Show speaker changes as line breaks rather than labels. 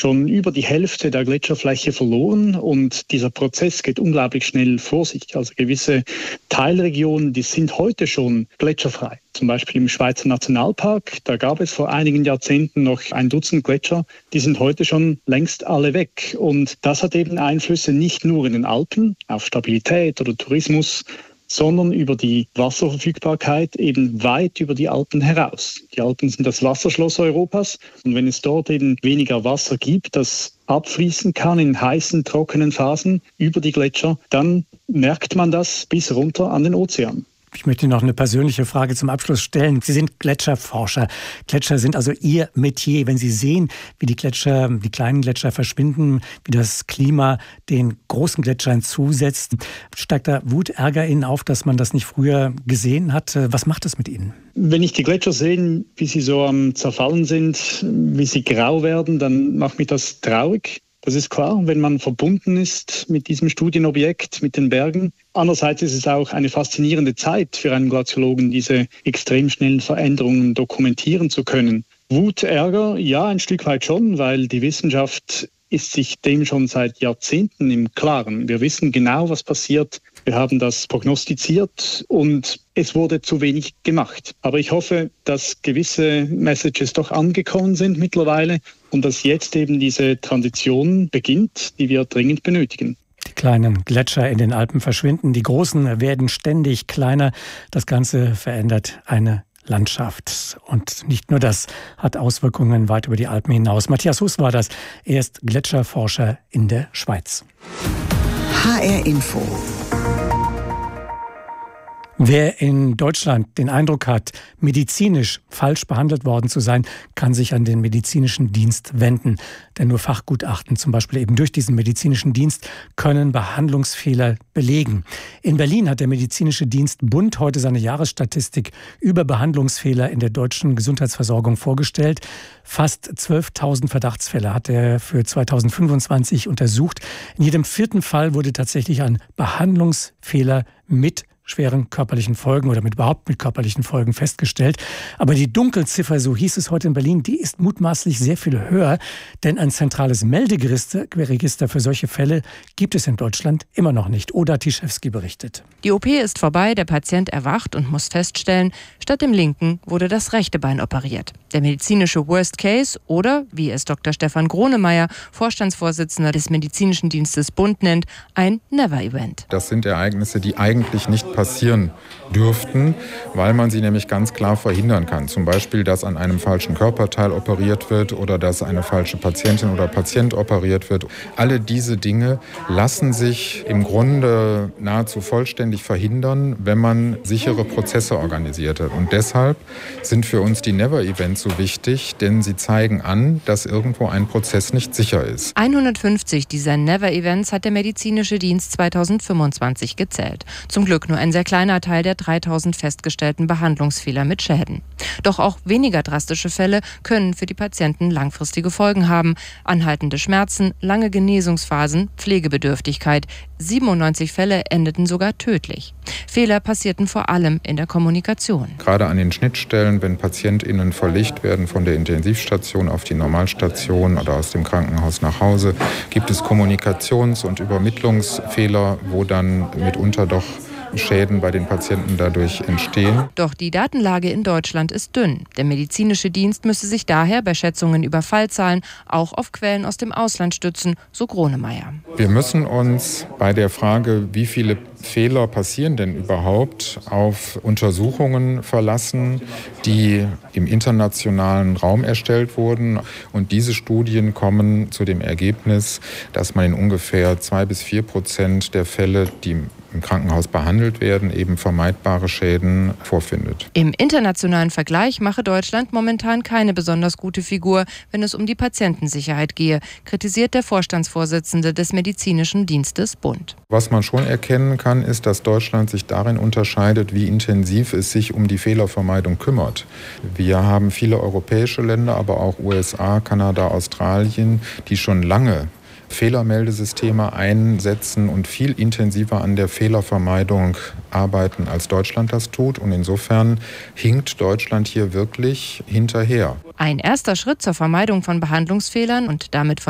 schon über die Hälfte der Gletscherfläche verloren und dieser Prozess geht unglaublich schnell vor sich. Also gewisse Teilregionen, die sind heute schon gletscherfrei. Zum Beispiel im Schweizer Nationalpark, da gab es vor einigen Jahrzehnten noch ein Dutzend Gletscher, die sind heute schon längst alle weg. Und das hat eben Einflüsse nicht nur in den Alpen auf Stabilität oder Tourismus, sondern über die Wasserverfügbarkeit eben weit über die Alpen heraus. Die Alpen sind das Wasserschloss Europas und wenn es dort eben weniger Wasser gibt, das abfließen kann in heißen, trockenen Phasen über die Gletscher, dann merkt man das bis runter an den Ozean.
Ich möchte noch eine persönliche Frage zum Abschluss stellen. Sie sind Gletscherforscher. Gletscher sind also Ihr Metier. Wenn Sie sehen, wie die kleinen Gletscher verschwinden, wie das Klima den großen Gletschern zusetzt, steigt da Wut, Ärger Ihnen auf, dass man das nicht früher gesehen hat? Was macht das mit Ihnen?
Wenn ich die Gletscher sehe, wie sie so am Zerfallen sind, wie sie grau werden, dann macht mich das traurig. Das ist klar, wenn man verbunden ist mit diesem Studienobjekt, mit den Bergen. Andererseits ist es auch eine faszinierende Zeit für einen Glaziologen, diese extrem schnellen Veränderungen dokumentieren zu können. Wut, Ärger, ja, ein Stück weit schon, weil die Wissenschaft ist sich dem schon seit Jahrzehnten im Klaren. Wir wissen genau, was passiert. Wir haben das prognostiziert und es wurde zu wenig gemacht. Aber ich hoffe, dass gewisse Messages doch angekommen sind mittlerweile und dass jetzt eben diese Transition beginnt, die wir dringend benötigen.
Die kleinen Gletscher in den Alpen verschwinden, die großen werden ständig kleiner. Das Ganze verändert eine Landschaft. Und nicht nur das hat Auswirkungen weit über die Alpen hinaus. Matthias Huss war das. Er ist Gletscherforscher in der Schweiz.
HR Info.
Wer in Deutschland den Eindruck hat, medizinisch falsch behandelt worden zu sein, kann sich an den medizinischen Dienst wenden. Denn nur Fachgutachten, zum Beispiel eben durch diesen medizinischen Dienst, können Behandlungsfehler belegen. In Berlin hat der medizinische Dienst Bund heute seine Jahresstatistik über Behandlungsfehler in der deutschen Gesundheitsversorgung vorgestellt. Fast 12.000 Verdachtsfälle hat er für 2025 untersucht. In jedem 4. Fall wurde tatsächlich ein Behandlungsfehler mit schweren körperlichen Folgen oder mit körperlichen Folgen festgestellt. Aber die Dunkelziffer, so hieß es heute in Berlin, die ist mutmaßlich sehr viel höher, denn ein zentrales Melderegister für solche Fälle gibt es in Deutschland immer noch nicht. Oda Tischewski berichtet.
Die OP ist vorbei, der Patient erwacht und muss feststellen, statt dem linken wurde das rechte Bein operiert. Der medizinische Worst Case oder, wie es Dr. Stefan Gronemeyer, Vorstandsvorsitzender des Medizinischen Dienstes Bund nennt, ein Never-Event.
Das sind Ereignisse, die eigentlich nicht passieren dürften, weil man sie nämlich ganz klar verhindern kann. Zum Beispiel, dass an einem falschen Körperteil operiert wird oder dass eine falsche Patientin oder Patient operiert wird. Alle diese Dinge lassen sich im Grunde nahezu vollständig verhindern, wenn man sichere Prozesse organisiert hat. Und deshalb sind für uns die Never-Events so wichtig, denn sie zeigen an, dass irgendwo ein Prozess nicht sicher ist.
150 dieser Never-Events hat der medizinische Dienst 2025 gezählt. Zum Glück nur ein sehr kleiner Teil der 3000 festgestellten Behandlungsfehler mit Schäden. Doch auch weniger drastische Fälle können für die Patienten langfristige Folgen haben. Anhaltende Schmerzen, lange Genesungsphasen, Pflegebedürftigkeit. 97 Fälle endeten sogar tödlich. Fehler passierten vor allem in der Kommunikation.
Gerade an den Schnittstellen, wenn PatientInnen verlegt werden von der Intensivstation auf die Normalstation oder aus dem Krankenhaus nach Hause, gibt es Kommunikations- und Übermittlungsfehler, wo dann mitunter doch Schäden bei den Patienten dadurch entstehen.
Doch die Datenlage in Deutschland ist dünn. Der medizinische Dienst müsse sich daher bei Schätzungen über Fallzahlen auch auf Quellen aus dem Ausland stützen, so Gronemeyer.
Wir müssen uns bei der Frage, wie viele Fehler passieren denn überhaupt, auf Untersuchungen verlassen, die im internationalen Raum erstellt wurden. Und diese Studien kommen zu dem Ergebnis, dass man in ungefähr 2-4% der Fälle, die im Krankenhaus behandelt werden, eben vermeidbare Schäden vorfindet.
Im internationalen Vergleich mache Deutschland momentan keine besonders gute Figur, wenn es um die Patientensicherheit gehe, kritisiert der Vorstandsvorsitzende des Medizinischen Dienstes Bund.
Was man schon erkennen kann, ist, dass Deutschland sich darin unterscheidet, wie intensiv es sich um die Fehlervermeidung kümmert. Wir haben viele europäische Länder, aber auch USA, Kanada, Australien, die schon lange Fehlermeldesysteme einsetzen und viel intensiver an der Fehlervermeidung arbeiten, als Deutschland das tut. Und insofern hinkt Deutschland hier wirklich hinterher.
Ein erster Schritt zur Vermeidung von Behandlungsfehlern und damit von